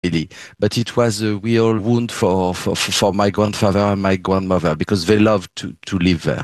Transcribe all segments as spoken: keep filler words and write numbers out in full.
really. But it was a real wound for, for, for my grandfather and my grandmother because they loved to, to live there.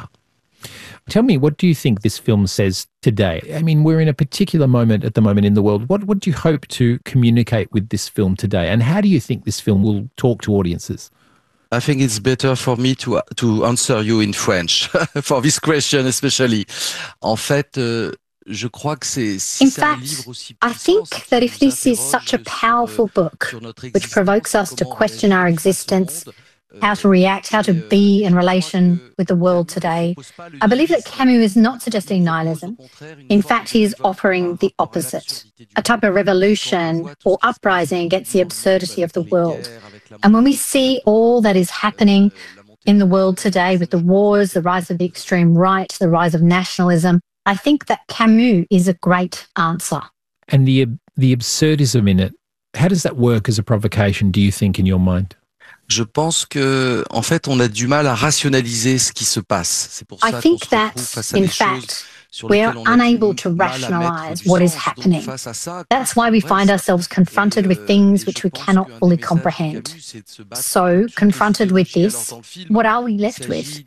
Tell me, what do you think this film says today? I mean, we're in a particular moment at the moment in the world. What, what do you hope to communicate with this film today? And how do you think this film will talk to audiences? I think it's better for me to to answer you in French for this question especially. En fait, euh, je crois que c'est. Si in fact, I think that if this is such a powerful book, which provokes us to question our existence, how to react, how to be in relation with the world today, I believe that Camus is not suggesting nihilism. In fact, he is offering the opposite, a type of revolution or uprising against the absurdity of the world. And when we see all that is happening in the world today with the wars, the rise of the extreme right, the rise of nationalism, I think that Camus is a great answer. And the the absurdism in it, how does that work as a provocation, do you think, in your mind? Je pense que, en fait, on a du mal à rationaliser ce qui se passe. C'est pour ça I think that, in fact, we are unable to rationalise what is happening. That's why we find ourselves confronted with things which we cannot fully comprehend. So, confronted with this, what are we left with?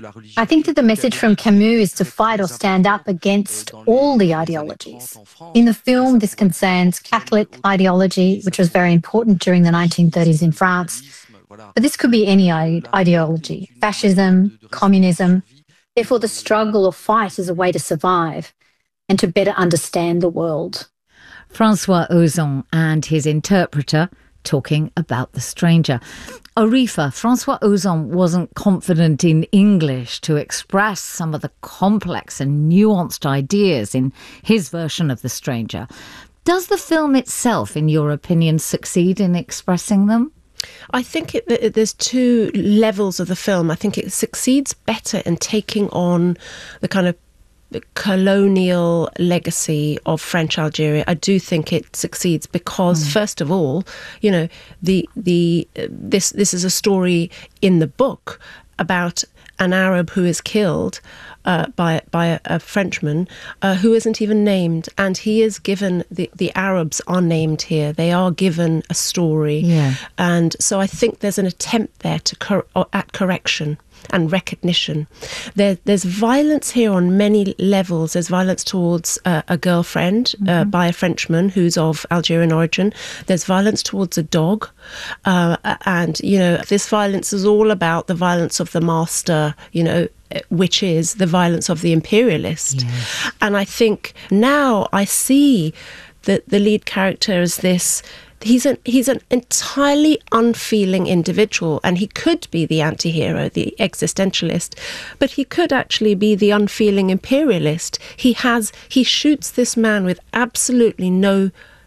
I think that the message from Camus is to fight or stand up against all the ideologies. In the film, this concerns Catholic ideology, which was very important during the nineteen thirties in France. But this could be any ideology, fascism, communism. Therefore, the struggle or fight is a way to survive and to better understand the world. Francois Ozon and his interpreter talking about The Stranger. Arifa, Francois Ozon wasn't confident in English to express some of the complex and nuanced ideas in his version of The Stranger. Does the film itself, in your opinion, succeed in expressing them? I think it, it, there's two levels of the film. I think it succeeds better in taking on the kind of the colonial legacy of French Algeria. I do think it succeeds because, mm. first of all, you know, the the uh, this this is a story in the book about an Arab who is killed uh, by by a, a Frenchman uh, who isn't even named, and he is given the the Arabs are named here. They are given a story, yeah. And so I think there's an attempt there to cor- at correction and recognition. There, there's violence here on many levels. There's violence towards uh, a girlfriend mm-hmm. uh, by a Frenchman who's of Algerian origin. There's violence towards a dog. Uh, and, you know, this violence is all about the violence of the master, you know, which is the violence of the imperialist. Yes. And I think now I see that the lead character is this. He's an he's an entirely unfeeling individual, and he could be the anti-hero, the existentialist, but he could actually be the unfeeling imperialist. He has he shoots this man with absolutely no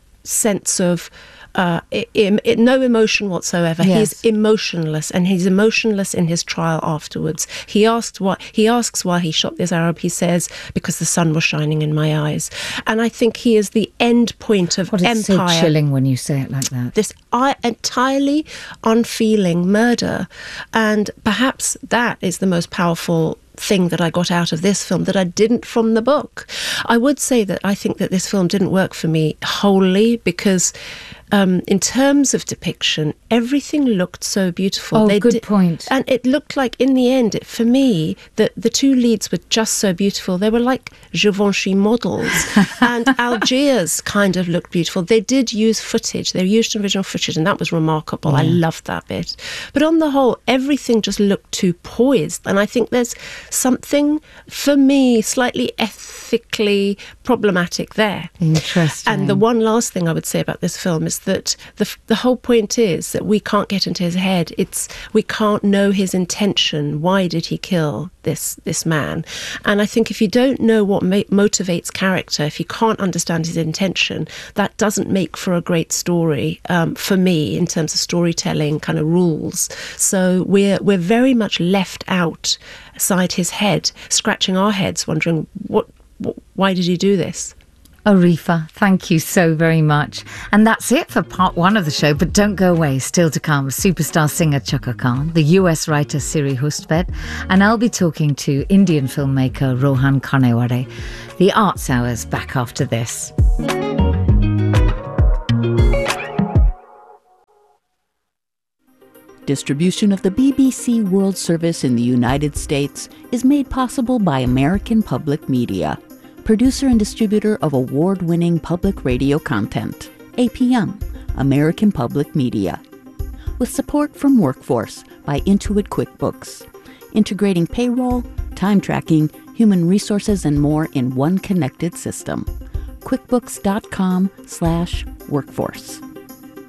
sense of uh, im, im, no emotion whatsoever. Yes. He's emotionless, and he's emotionless in his trial afterwards. He asked what he asks why he shot this Arab. He says, because the sun was shining in my eyes. And I think he is the end point of what is empire. So chilling when you say it like that. This uh, entirely unfeeling murder, and perhaps that is the most powerful thing that I got out of this film that I didn't from the book. I would say that I think that this film didn't work for me wholly because um, in terms of depiction, everything looked so beautiful. Oh, they good di- point. And it looked like, in the end, it, for me, that the two leads were just so beautiful. They were like Givenchy models. And Algiers kind of looked beautiful. They did use footage. They used original footage, and that was remarkable. Yeah. I loved that bit. But on the whole, everything just looked too poised. And I think there's something, for me, slightly ethically problematic there. Interesting. And the one last thing I would say about this film is that the the whole point is that we can't get into his head. It's we can't know his intention. Why did he kill this this man? And I think if you don't know what ma- motivates character, if you can't understand his intention, that doesn't make for a great story um, for me in terms of storytelling kind of rules. So we're we're very much left out outside his head, scratching our heads, wondering what, what why did he do this? Arifa, thank you so very much. And that's it for part one of the show, but don't go away. Still to come, superstar singer Chaka Khan, the U S writer Siri Hustvedt, and I'll be talking to Indian filmmaker Rohan Kanewade. The Arts Hour's back after this. Distribution of the B B C World Service in the United States is made possible by American Public Media, producer and distributor of award-winning public radio content. A P M, American Public Media. With support from Workforce by Intuit QuickBooks, integrating payroll, time tracking, human resources, and more in one connected system. QuickBooks.com slash workforce.